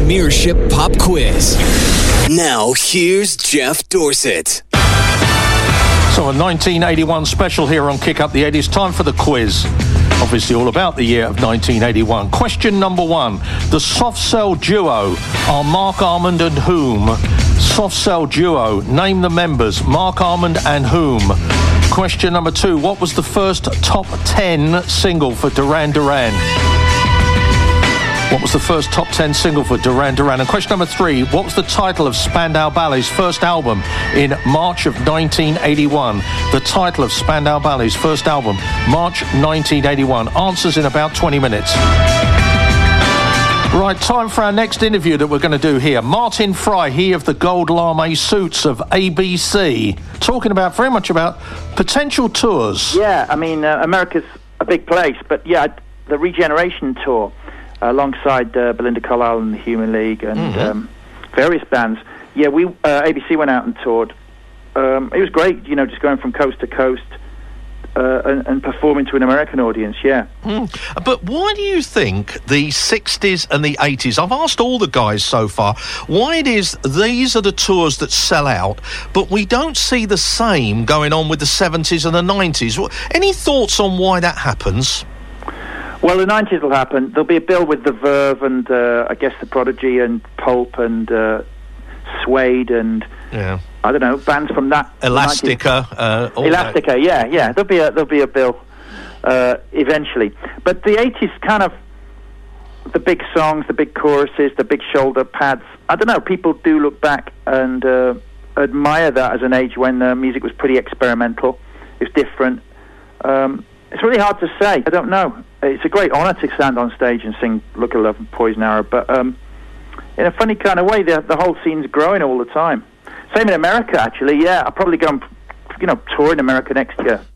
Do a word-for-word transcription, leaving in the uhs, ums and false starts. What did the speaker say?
Premiership Pop Quiz. Now, here's Jeff Dorsett. So a nineteen eighty-one special here on Kick Up the eighties. Time for the quiz. Obviously all about the year of nineteen eighty-one. Question number one. The Soft Cell duo are Mark Almond and whom? Soft Cell duo. Name the members. Mark Almond and whom? Question number two. What was the first top ten single for Duran Duran? What was the first top ten single for Duran Duran? And question number three, what was the title of Spandau Ballet's first album in March of nineteen eighty-one? The title of Spandau Ballet's first album, March nineteen eighty-one. Answers in about twenty minutes. Right, time for our next interview that we're going to do here. Martin Fry, he of the Gold Lame Suits of A B C, talking about very much about potential tours. Yeah, I mean, uh, America's a big place, but yeah, the Regeneration Tour, alongside uh, Belinda Carlisle and the Human League and mm-hmm. um, various bands. Yeah, we uh, A B C went out and toured. Um, it was great, you know, just going from coast to coast uh, and, and performing to an American audience, yeah. Mm. But why do you think the sixties and the eighties, I've asked all the guys so far, why it is these are the tours that sell out, but we don't see the same going on with the seventies and the nineties? Any thoughts on why that happens? Well, the nineties will happen. There'll be a bill with the Verve and uh, I guess the Prodigy and Pulp and uh, Suede and yeah. I don't know, bands from that. Elastica. Uh, Elastica, that. yeah, yeah. There'll be a there'll be a bill uh, eventually. But the eighties kind of the big songs, the big choruses, the big shoulder pads. I don't know. People do look back and uh, admire that as an age when uh, music was pretty experimental. It was different. Um, it's really hard to say. I don't know. It's a great honour to stand on stage and sing Look at Love and Poison Arrow, but um, in a funny kind of way, the, the whole scene's growing all the time. Same in America, actually, yeah. I'll probably go and, you know, tour in America next year.